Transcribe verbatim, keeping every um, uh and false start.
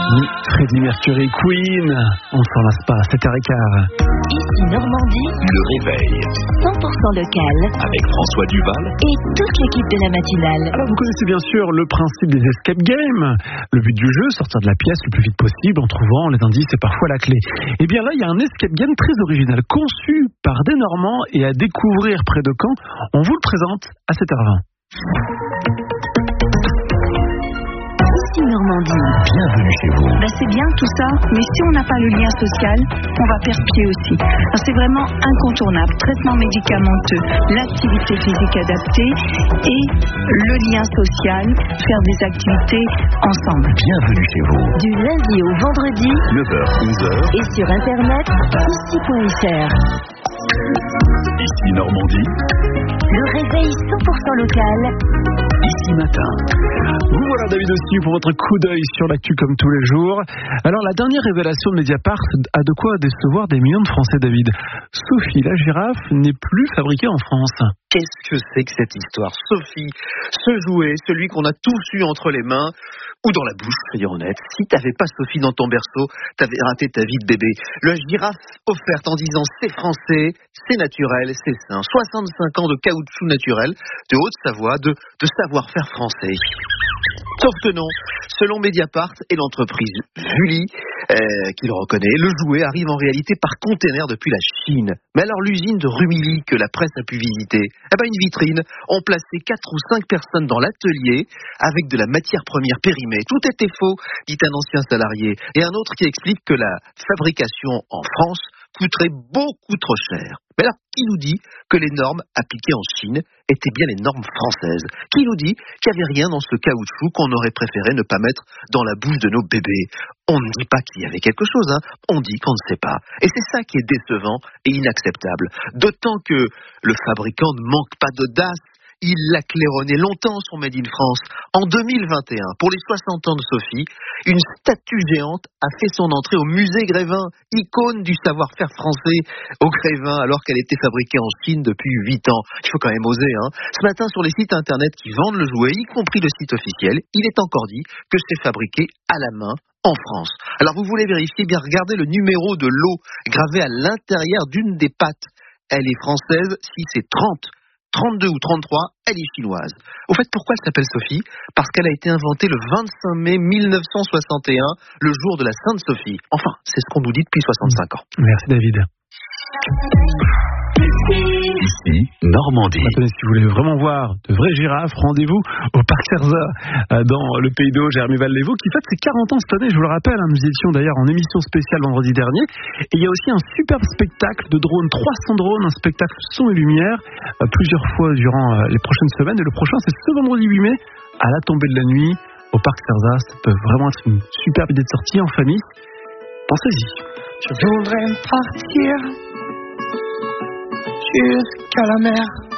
Freddie Mercury, Queen, on s'en lasse pas, sept heures quinze. Ici Normandie, le réveil cent pour cent local avec François Duval et toute l'équipe de la matinale. Alors vous connaissez bien sûr le principe des escape games. Le but du jeu, sortir de la pièce le plus vite possible en trouvant les indices et parfois la clé. Et bien là, il y a un escape game très original, conçu par des Normands et à découvrir près de Caen. On vous le présente à sept heures vingt. Ici Normandie. Bienvenue chez vous. Ben c'est bien tout ça, mais si on n'a pas le lien social, on va perdre pied aussi. Alors c'est vraiment incontournable. Traitement médicamenteux, l'activité physique adaptée et le lien social, faire des activités ensemble. Bienvenue chez vous. Du lundi au vendredi neuf heures, onze heures. et sur internet ici point f r. Ici Normandie. Le réveil cent pour cent local. Ici matin. Vous voilà David aussi pour votre coup d'œil sur l'actu comme tous les jours. Alors la dernière révélation de Mediapart a de quoi décevoir des millions de Français, David. Sophie la girafe n'est plus fabriquée en France. Qu'est-ce que c'est que cette histoire? Sophie, ce jouet, celui qu'on a tous eu entre les mains ou dans la bouche, soyons honnêtes. Si t'avais pas Sophie dans ton berceau, t'avais raté ta vie de bébé. La girafe offerte en disant c'est français, c'est naturel, c'est sain. soixante-cinq ans de caoutchouc naturel, de Haute-Savoie, de, de savoir-faire français. Sauf que non, selon Mediapart et l'entreprise Julie, euh, qui le reconnaît, le jouet arrive en réalité par container depuis la Chine. Mais alors l'usine de Rumilly que la presse a pu visiter, eh ben une vitrine, ont placé quatre ou cinq personnes dans l'atelier avec de la matière première périmée. Tout était faux, dit un ancien salarié. Et un autre qui explique que la fabrication en France coûterait beaucoup trop cher. Mais alors, qui nous dit que les normes appliquées en Chine étaient bien les normes françaises? Qui nous dit qu'il n'y avait rien dans ce caoutchouc qu'on aurait préféré ne pas mettre dans la bouche de nos bébés? On ne dit pas qu'il y avait quelque chose, hein. On dit qu'on ne sait pas. Et c'est ça qui est décevant et inacceptable. D'autant que le fabricant ne manque pas d'audace. Il l'a claironné longtemps son Made in France. En deux mille vingt et un, pour les soixante ans de Sophie, une statue géante a fait son entrée au musée Grévin, icône du savoir-faire français au Grévin, alors qu'elle était fabriquée en Chine depuis huit ans. Il faut quand même oser, hein. Ce matin, sur les sites internet qui vendent le jouet, y compris le site officiel, il est encore dit que c'est fabriqué à la main en France. Alors vous voulez vérifier, bien regardez le numéro de lot gravé à l'intérieur d'une des pattes. Elle est française, si c'est trente. trente-deux ou trente-trois, elle est chinoise. Au fait, pourquoi elle s'appelle Sophie? Parce qu'elle a été inventée le vingt-cinq mai mille neuf cent soixante et un, le jour de la Sainte Sophie. Enfin, c'est ce qu'on nous dit depuis soixante-cinq ans. Merci David. Ici Normandie. Maintenant, si vous voulez vraiment voir de vraies girafes, rendez-vous au Parc Cerza, dans le Pays d'Auge, à Hermé-Val-les-Vaux, qui fête ses quarante ans cette année, je vous le rappelle. Hein, nous étions d'ailleurs en émission spéciale vendredi dernier. Et il y a aussi un superbe spectacle de drones, trois cents drones, un spectacle son et lumière, euh, plusieurs fois durant euh, les prochaines semaines. Et le prochain, c'est ce vendredi huit mai, à la tombée de la nuit, au Parc Cerza. Ça peut vraiment être une superbe idée de sortie en famille. Pensez-y. Je voudrais partir jusqu'à la mer.